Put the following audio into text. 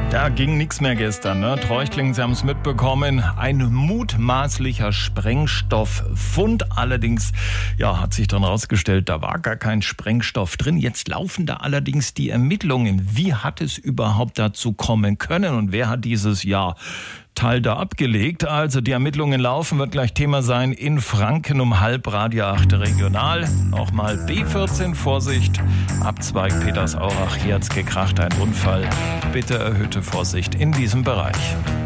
Da ging nichts mehr gestern, ne? Treuchtling, Sie haben es mitbekommen, ein mutmaßlicher Sprengstofffund. Allerdings, hat sich dann rausgestellt, da war gar kein Sprengstoff drin. Jetzt laufen da allerdings die Ermittlungen. Wie hat es überhaupt dazu kommen können und wer hat dieses Teil da abgelegt? Also die Ermittlungen laufen, wird gleich Thema sein in Franken um 7:30 Radio 8 regional. Nochmal B14, Vorsicht, Abzweig Petersaurach, hier hat's gekracht, ein Unfall. Bitte erhöhte Vorsicht in diesem Bereich.